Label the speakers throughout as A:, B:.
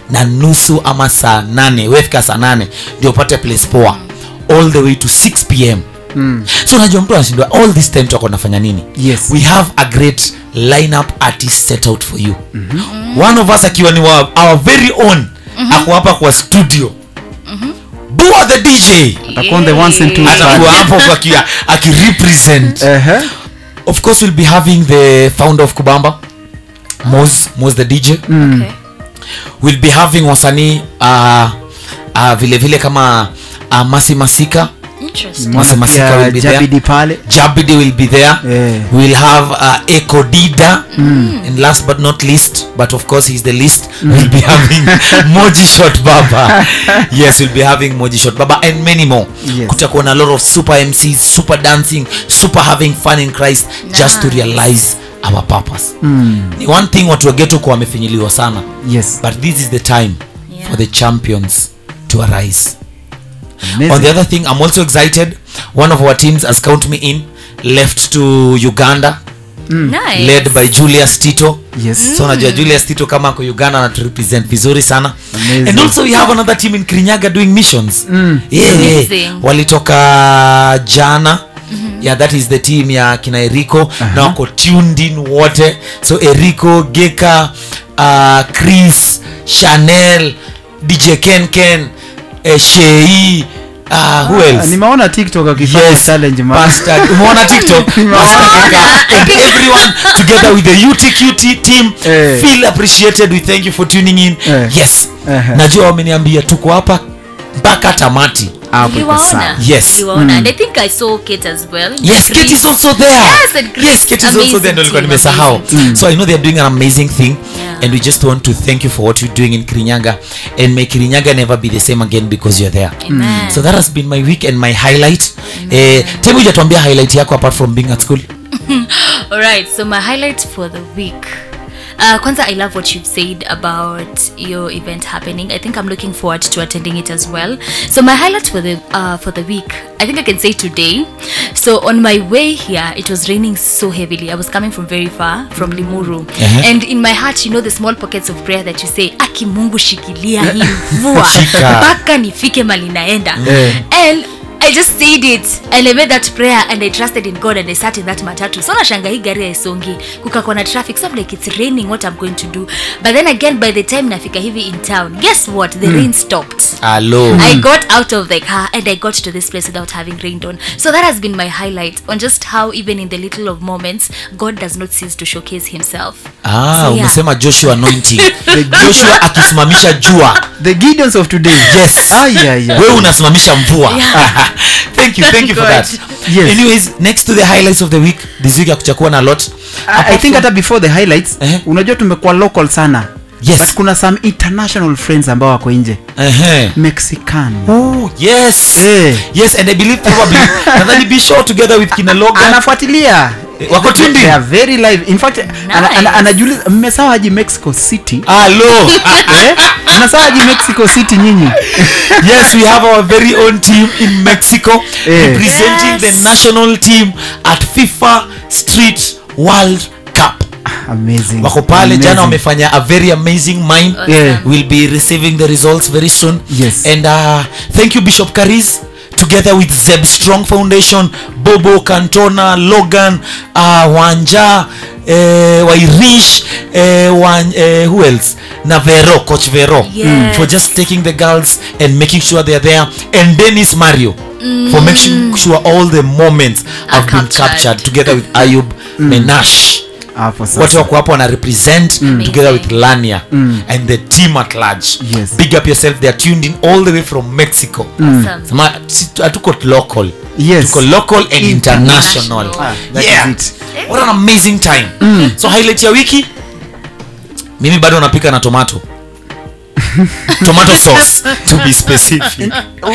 A: na nusu ama saa 8, wefika saa 8 ndio upate place poa, all the way to 6 p.m. So unajua mtu anashindwa all this time tuko nafanya nini?
B: Yes.
A: We have a great lineup artist set out for you. One of us akiwa ni our very own ako hapa kwa studio. Bua the DJ
B: atakuwa the ones and two
A: atakuwa hapo kwa akirepresent. Of course we'll be having the founder of Kubamba, Moz the DJ.
C: Okay.
A: We'll be having wasanii vile vile kama Masi Masika.
C: Interesting.
A: Masi Masika will be
B: Jabidi
A: there.
B: pale.
A: Jabidi will be there.
B: Yeah.
A: We'll have Eko Dida. And last but not least, but of course he's the least, we'll be having Moji Shot Baba. Yes, we'll be having Moji Shot Baba and many more.
B: Yes.
A: Kutakuwa na a lot of super MCs, super dancing, super having fun in Christ, just to realize our purpose. Ni one thing watu wa ghetto kwa wamefinyiliwa sana.
B: Yes.
A: But this is the time for the champions to arise.
B: Amazing.
A: On the other thing, I'm also excited. One of our teams has count me in, left to Uganda,
C: Nice.
A: led by Julius Tito.
B: Yes.
A: So najua Julius Tito kama ako Uganda na represent vizuri sana.
B: Amazing.
A: And also we have another team in Kirinyaga doing missions.
C: Amazing.
A: Walitoka jana. Yeah, that is the team ya kina Eriko. Na wako tuned in wote. So Eriko, Geka, Chris, Chanel, DJ Ken, Shei, who else?
B: Nimeona TikTok akifanya challenge
A: Pastor, umeona TikTok? And everyone together with the UTQT team feel appreciated. We thank you for tuning in. Yes. Najua wameniambia tuko hapa mpaka tamati.
C: Niliwaona.
A: Yes.
C: Niliwaona. And I think I saw Kate as well.
A: Yes, Kate is also there.
C: Yes, and Chris.
A: Yes, Kate is also there. Ndio nilikuwa nimesahau. So I know they are doing an amazing thing.
C: Yeah.
A: And we just want to thank you for what you're doing in Kirinyaga, and may Kirinyaga never be the same again because you're there.
C: Amen.
A: So that has been my week and my highlight. Tell me hujatuambia highlight yako apart from being at school.
C: All right, so my highlight for the week. Kwanza, I love what you've said about your event happening. I think I'm looking forward to attending it as well. So my highlight for the week, I think I can say today. So on my way here, it was raining so heavily. I was coming from very far, from Limuru. And in my heart, you know the small pockets of prayer that you say, Aki Mungu shikilia hii mvua mpaka nifike mali naenda. And I just said it and I made that prayer and I trusted in God and I sat in that matatu. So nashanga hii gari haisongi, kukakuwa na traffic, so I'm like it's raining, what I'm going to do. But then again, by the time nafika hivi in town, guess what, the rain stopped.
A: Hello.
C: I got out of the car and I got to this place without having rained on. So that has been my highlight on just how even in the little of moments God does not cease to showcase himself. So,
A: umesema Joshua anointing. Joshua akisimamisha jua.
B: The Gideons of today.
A: Yes.
B: Wewe
A: Wewe unasimamisha mvua. Thank you for that.
B: Yes.
A: Anyways, next to the highlights of the week, this week hakutakuwa na a lot.
B: I think hata before the highlights, unajua tumekuwa local sana.
A: Yes.
B: But kuna some international friends ambao wako nje. Mexican.
A: Oh, yes. Yes, and I believe probably Nadhani Bisho together with Kina Logan
B: anafuatilia.
A: Wako tuned in.
B: They are very live. In fact, anajuliza mmesawa aje Mexico City?
A: Hello.
B: Mmesawa aje Mexico City nyinyi?
A: Yes, we have our very own team in Mexico representing the national team at FIFA Street World Cup.
B: Amazing.
A: Wako pale jana wamefanya a very amazing mime. We'll be receiving the results very soon.
B: Yes.
A: And thank you Bishop Karis together with Zeb Strong Foundation, Bobo Cantona, Logan, Wanja, Wairish, who else? Navero, Coach Vero, for just taking the girls and making sure they're there, and Dennis Mario for making sure all the moments have been captured together with Ayub Menash. Watu wako hapo wana represent together with Lania and the team at large.
B: Yes.
A: Big up yourself, they are tuned in all the way from Mexico. Sama atuko local.
B: Yes.
A: Tuko local and international.
B: That is it.
A: What an amazing time. So highlight ya wiki, mimi bado napika na tomato. Tomato sauce to be specific.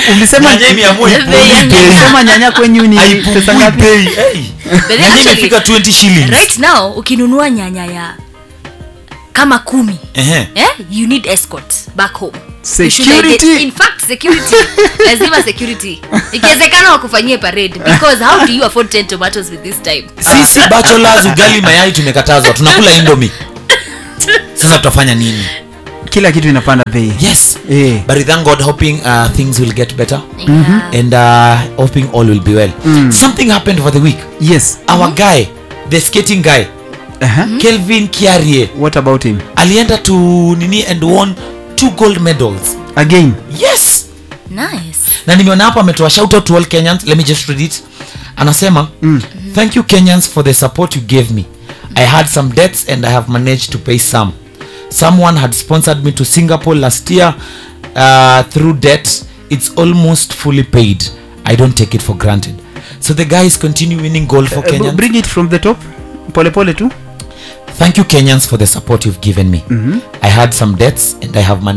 B: Umesema nyanya kwenyu ni pesa ngapi?
A: Nyanya imefika 20 shillings.
C: Right now ukinunua nyanya ya kama 10, you need escort back home.
B: Security.
C: In fact, security. Lazima security. Ikiwezekana wakufanyie parade, because how do you afford 10 tomatoes with this time?
A: Sisi bachelors ugali mayai tumekatazwa. Tunakula Indomie. Sasa tutafanya nini?
B: kila kitu inapanda bei.
A: Yes.
B: Eh.
A: But we thank God, hoping things will get better.
C: Yeah.
A: And hoping all will be well. Something happened for the week.
B: Yes.
A: Our guy, the skating guy, Kelvin Kiarie,
B: What about him?
A: alienda to nini and won 2 gold medals.
B: Again.
A: Yes.
C: Nice.
A: Na nimeona hapa ametoa shout out to all Kenyans. Let me just read it. Anasema, thank you Kenyans for the support you gave me. I had some debts and I have managed to pay some. Someone had sponsored me to Singapore last year through debt. It's almost fully paid. I don't take it for granted. So the guys continue winning gold for Kenyans.
B: Bring it from the top. Pole pole tu.
A: Thank you Kenyans for the support you've given me. I had some debts and I have managed